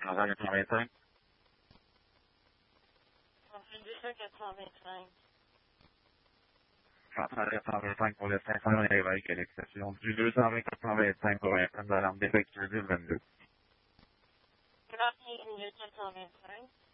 425. On fait 225. 425 pour le 500, on arrive avec l'exception du 220 425 pour un temps d'alarme défectueux du 22. 41 225.